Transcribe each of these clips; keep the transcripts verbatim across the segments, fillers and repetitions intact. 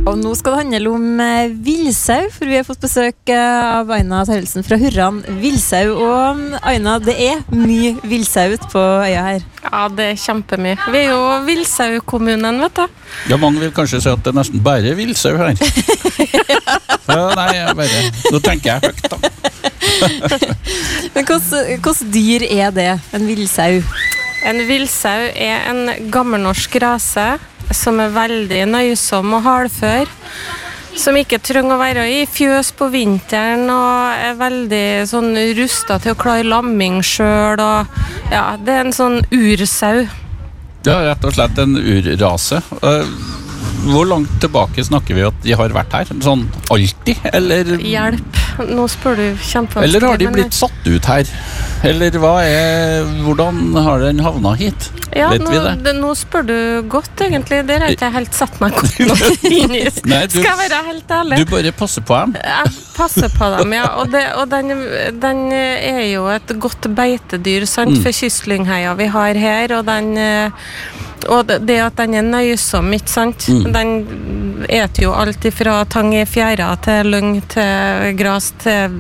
Og nå skal det handle om eh, villsau, for vi har fått besøk eh, av Aina Terjelsen fra Hurran Villsau. Og Aina, det er mye villsau ute på øya her. Ja, det er kjempemye. Vi er jo villsau-kommunen, vet du. Ja, mange vil kanskje si at det er nesten bare villsau her. Ja, nei, jeg bare, nå tenker jeg høyt da. Men hvordan dyr er det, en villsau? En villsau er en gammelnorsk rase som er veldig nøysom og hardfør, som ikke trenger å være i fjøs på vinteren og er veldig sånn rustet til å klare lamming selv, og ja, det er en sånn ursau. Det er rett og slett en urrase. Hvor langt tilbake snakker vi at de har vært her? Sånn alltid, eller? Hjelp, nå spør du kjempevanskelig. Eller har de blitt satt ut her? Eller hva er, hvordan har den havnet hit? Ja, Vet nå, vi det? det, nå spør du godt egentlig, det har ikke jeg helt satt meg godt nok inn i. Nei, du, Skal jeg være helt ærlig? Du bare passer på dem. Jeg passer på dem, ja, og, det, og den, den er jo et godt beitedyr, sant, Mm. for kystlynghøya vi har her, og den, og det at den er nøysom, ikke sant? Mm. Den eter jo alt fra tang i fjæra til lyng til gras til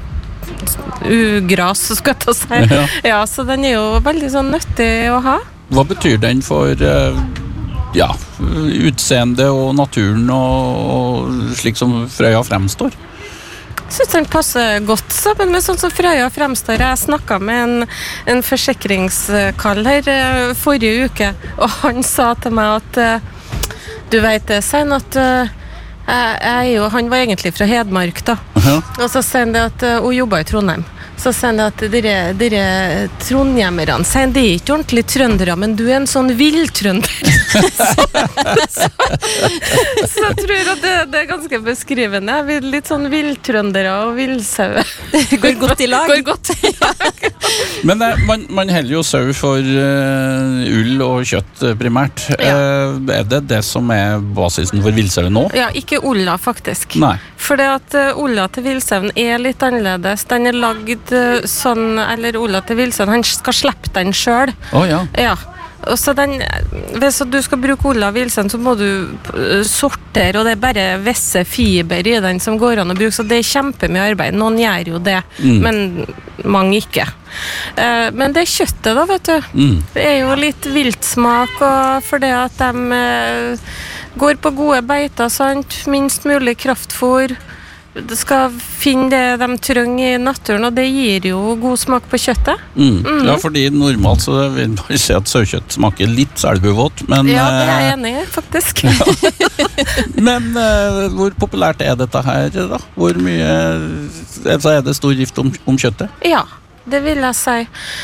ugras, skal jeg ta si. Ja. Ja, så den er jo veldig sånn nyttig å ha. Hva betyr den for uh, ja, utseende og naturen og, og slik som Frøya fremstår? Jeg synes den passer godt sammen med sånn som Frøya fremstår. Jeg snakket med en, en forsikringskall her uh, forrige uke, og han sa til meg at uh, du vet det, Sein, at uh, jeg, jeg jo, han var egentlig fra Hedmark da. Ja. Og så sier han det at uh, hun jobbet i Trondheim. Så sier han det at dere, dere trondhjemmerne, sier han, det er ikke ordentlig trøndere, men du er en sånn villtrønder. så, så, så jeg tror at det, det er ganske beskrivende. Vi er litt sånn villtrøndere og villsau. Går godt i lag. Går godt i lag. Men eh, man, man heller jo sau for uh, ull og kjøtt uh, primært. Ja. Uh, er det det som er basisen for villsau nå? Ja, ikke Ola faktisk. Nei. For det at uh, Ola til villsauen er litt annerledes. Den er lagd uh, sånn, eller Ola til villsauen, han skal slippe den selv. Å ja. Ja. Og så den, hvis du skal bruke Ola villsauen, så må du uh, sortere, og det er bare visse fiber i den som går an å bruke, så det er kjempemye arbeid. Noen gjør jo det, Mm. men mange ikke. Uh, men det er kjøttet da, vet du. Mm. Det er jo litt viltsmak, og for det at de uh, går på gode beiter, sant? Minst mulig kraftfôr. De skal finne det de trenger i naturen, og det gir jo god smak på kjøttet. Mm. Ja, fordi normalt så vil man si at saukjøtt smaker litt selbuvått, men, Ja, det er jeg eh, enig i, faktisk. men eh, hvor populært er dette her da? Hvor mye altså er det stor gift om, om kjøttet? Ja, det vil jeg si.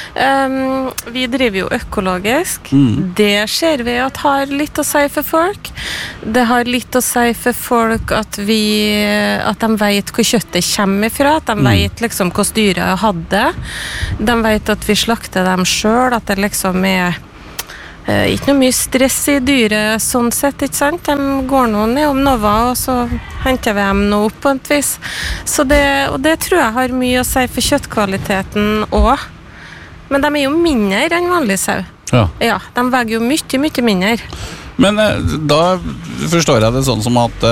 Um, vi driver jo økologisk. Mm. Det ser vi at har litt å si for folk. Det har litt å si for folk at, vi, at de vet hvor kjøttet kommer fra, at de Mm. vet liksom hvordan dyret hadde. De vet at vi slakter dem selv, at det liksom er eh, ikke noe mye stress i dyret sånn sett, ikke sant? De går nå ned om Nova, og så henter vi dem nå opp på et vis. Så det, og det tror jeg har mye å si for kjøttkvaliteten også. Men de er jo mindre enn vanlig sau. Ja. Ja, de veier jo mye, mye mindre. Men eh, da forstår jeg det sånn som at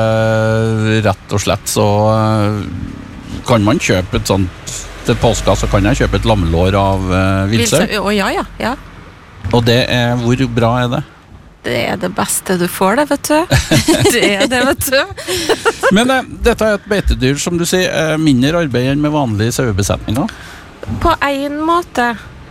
eh, rett og slett så eh, kan man kjøpe et sånt til påska, så kan jeg kjøpe et lammelår av eh, villsau. Å ja, ja, ja. Og det er, hvor bra er det? Det er det beste du får, det, vet du. Det er det, vet du. Men eh, dette er et beitedyr, som du sier, eh, mindre arbeid enn med vanlige sauebesetninger. På en måte,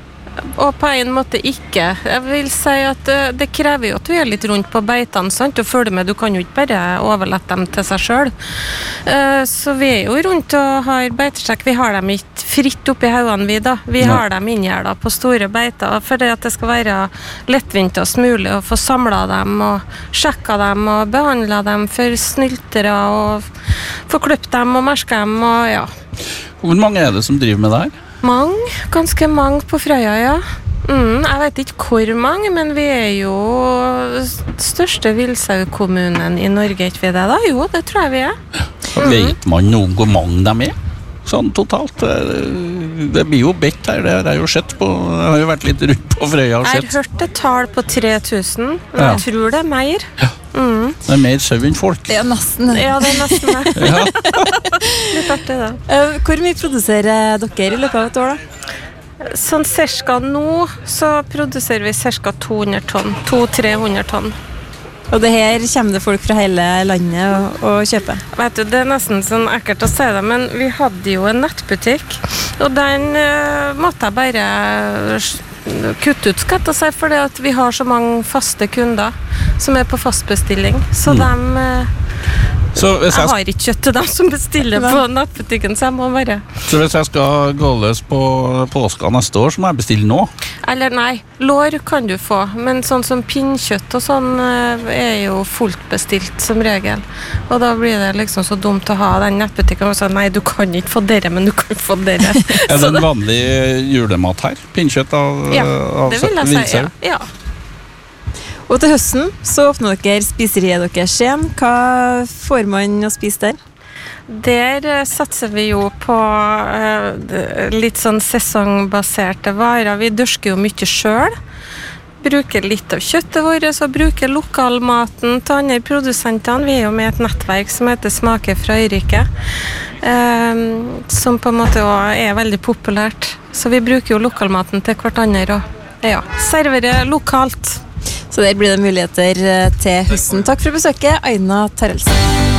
og på en måte ikke. Jeg vil si at det, det krever jo at du er litt rundt på beitene, sant? Og følger med, du kan jo ikke bare overlette dem til seg selv. Uh, så vi er jo rundt og har beitesjekk. Vi har dem ikke fritt oppi haugene vi da. Vi Nei. har dem inngjerdet på store beiter, for det at det skal være lettvintest mulig å få samlet dem og sjekket dem og behandlet dem for snyltere og få kløpt dem og merske dem og ja. Hvor mange er det som driver med det her? Mange, ganske mange på Frøya, ja. Mm, jeg vet ikke hvor mange, men vi er jo største villsaukommunen i Norge, ikke vi det da? Jo, det tror jeg vi er. Mm. Vet man noe om hvor mange de er? Sånn totalt. Det blir jo bedt her, det har jeg jo sett på. Jeg har jo vært litt rundt på Frøya og Jeg sett. har hørt et tall på tre tusen, men Ja. jeg tror det er mer. Ja. Mm. Det er mer sau enn folk. Ja, nesten. Ja, det er nesten det. Ja. Litt artig, da. Eh, Hvor mye produserer dere i løpet av et år, da? Sånn cirka nå så produserer vi cirka to hundre tonn. to til tre hundre tonn. Og det her kommer det folk fra hele landet og, og kjøper. Vet du, det er nesten sånn ekkelt å si det, men vi hadde jo en nettbutikk, og den uh, måtte jeg bare kutte ut, skal jeg si, fordi at vi har så mange faste kunder som er på fastbestilling. Så Mm. de uh, Så hvis Jeg jeg, har ikke kjøtt til dem som bestiller på nettbutikken, så jeg må bare så hvis jeg skal gå løs på påska neste år, så må jeg bestille nå. Eller nei, lår kan du få, men sånn som pinnkjøtt og sånn uh, er jo fullt bestilt som regel. Og da blir det liksom så dumt å ha den nettbutikken og si nei, du kan ikke få dere, men du kan få dere. Er Så det en vanlig julemat her? Pinnkjøtt av, Ja, av det vil jeg si. villsau? Ja. ja. Og til høsten så åpner dere spiseriet deres igjen. Hva får man å spise der? Der eh, satser vi jo på eh, d- litt sånn sesongbaserte varer. Vi dørsker jo mye selv. Bruker litt av kjøttet vårt, og bruker lokalmaten til andre produsentene. Vi er jo med i et nettverk som heter Smaker fra Øyrike, eh, som på en måte også er veldig populært. Så vi bruker jo lokalmaten til hverandre og ja, serverer lokalt. Så der blir det muligheter eh, til høsten. Takk for besøket, Aina Terrelsen.